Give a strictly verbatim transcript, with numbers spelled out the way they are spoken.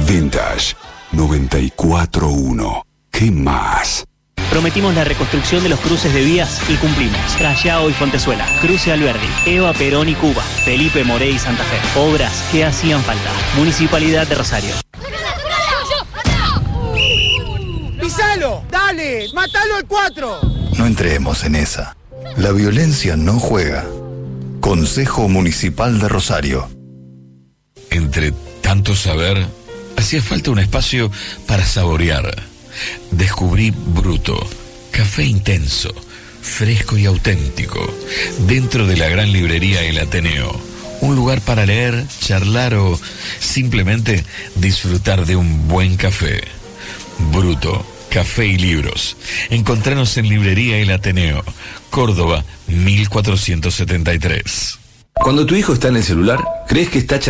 Vintage noventa y cuatro uno. ¿Qué más? Prometimos la reconstrucción de los cruces de vías y cumplimos. Callao y Fontezuela, Cruce Alberdi, Eva Perón y Cuba, Felipe Morey y Santa Fe. Obras que hacían falta. Municipalidad de Rosario. ¡Pisalo! ¡Dale! ¡Matalo al cuatro! No entremos en esa. La violencia no juega. Consejo Municipal de Rosario. Entre tanto saber, hacía falta un espacio para saborear. Descubrí Bruto, café intenso, fresco y auténtico, dentro de la gran librería El Ateneo. Un lugar para leer, charlar o simplemente disfrutar de un buen café. Bruto, café y libros. Encontranos en Librería El Ateneo, Córdoba, mil cuatrocientos setenta y tres. Cuando tu hijo está en el celular, ¿crees que está